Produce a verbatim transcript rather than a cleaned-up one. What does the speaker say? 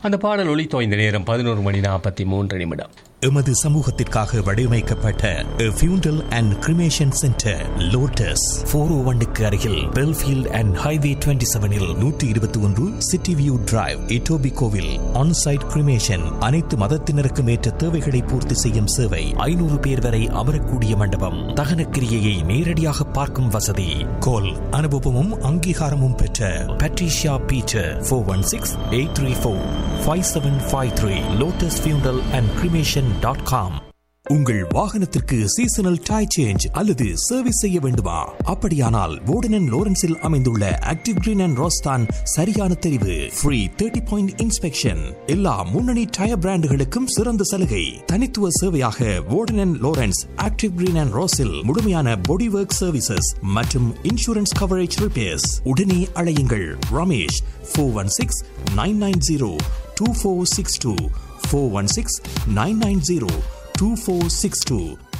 அந்த பாடல் ஒலித்தோ இந்த நேரம் பதினோரு மணி நாற்பத்தி மூன்று நிமிடம். எமது சமூகத்திற்காக வடிவமைக்கப்பட்ட ஃபியூண்டல் and cremation centre lotus four ஓ ஒன்னுக்கு அருகில் பெல்ஃபீல்ட் அண்ட் ஹைவே டுவெண்ட்டி செவனில் நூற்றி இருபத்தி ஒன்று சிட்டி வியூ டிரைவ் இட்டோபி கோவில் ஆன்சைட் கிரிமேஷன். அனைத்து மதத்தினருக்கும் ஏற்ற தேவைகளை பூர்த்தி செய்யும் சேவை. ஐநூறு பேர் வரை அமரக்கூடிய மண்டபம். தகன கிரியையை நேரடியாக பார்க்கும் வசதி. கோல் அனுபவமும் அங்கீகாரமும் பெற்ற Patricia Peter four one six eight three four five seven five three lotus ஃபியூண்டல் அண்ட் கிரிமேஷன் டாட் காம். உங்கள் வாகனத்திற்கு சீசனல் டயர் சேஞ்ச் அல்லது சர்வீஸ் செய்ய வேண்டுமா? அப்படியானால் வோர்டன் அண்ட் லோரன்ஸில் அமைந்துள்ள ஆக்டிவ் கிரீன் அண்ட் ரோஸ்தான் சரியான தெரிவு. Free thirty point inspection. எல்லா முன்னணி டயர் பிராண்டுகளுக்கும் சிறந்த சலுகை. தனித்துவ சேவையாக வோர்டன் and Lawrence active green and ரோஸில் முழுமையான பாடி ஒர்க் சர்வீசஸ் மற்றும் இன்சூரன்ஸ் கவரேஜ் ரிப்பேர்ஸ். உடனே அழையுங்கள் Ramesh four one six nine nine zero two four six two four one six nine nine zero two four six two.